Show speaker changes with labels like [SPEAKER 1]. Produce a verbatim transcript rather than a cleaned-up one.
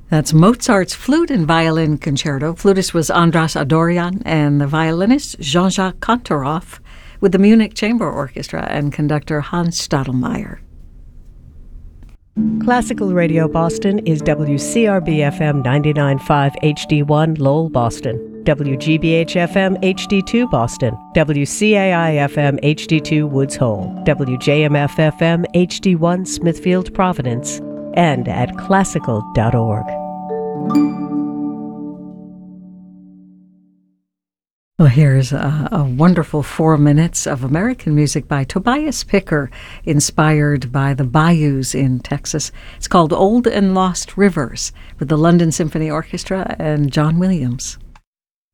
[SPEAKER 1] That's Mozart's Flute and Violin Concerto. Flutist was Andras Adorjan, and the violinist Jean-Jacques Kantorov, with the Munich Chamber Orchestra and conductor Hans Stadelmeier.
[SPEAKER 2] Classical Radio Boston is W C R B F M ninety-nine point five H D one Lowell, Boston, W G B H F M H D two Boston, W C A I F M H D two Woods Hole, W J M F F M H D one Smithfield, Providence, and at classical dot org.
[SPEAKER 1] Well, here's a, a wonderful four minutes of American music by Tobias Picker, inspired by the bayous in Texas. It's called Old and Lost Rivers, with the London Symphony Orchestra and John Williams.